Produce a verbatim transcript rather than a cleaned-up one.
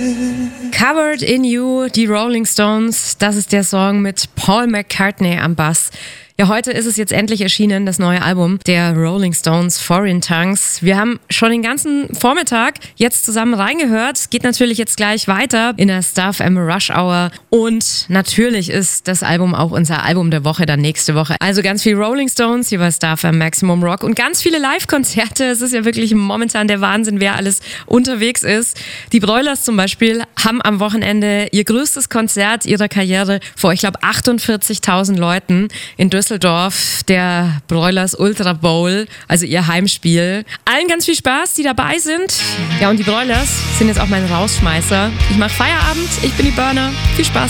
Covered in You, die Rolling Stones, das ist der Song mit Paul McCartney am Bass. Ja, heute ist es jetzt endlich erschienen, das neue Album der Rolling Stones, Foreign Tongues. Wir haben schon den ganzen Vormittag jetzt zusammen reingehört. Es geht natürlich jetzt gleich weiter in der Star F M Rush Hour. Und natürlich ist das Album auch unser Album der Woche dann nächste Woche. Also ganz viel Rolling Stones hier bei Star F M Maximum Rock und ganz viele Live-Konzerte. Es ist ja wirklich momentan der Wahnsinn, wer alles unterwegs ist. Die Broilers zum Beispiel haben am Wochenende ihr größtes Konzert ihrer Karriere vor, ich glaube, achtundvierzigtausend Leuten in Düsseldorf. Düsseldorf, der Broilers Ultra Bowl, also ihr Heimspiel. Allen ganz viel Spaß, die dabei sind. Ja, und die Broilers sind jetzt auch mein Rausschmeißer. Ich mache Feierabend, ich bin die Burner. Viel Spaß.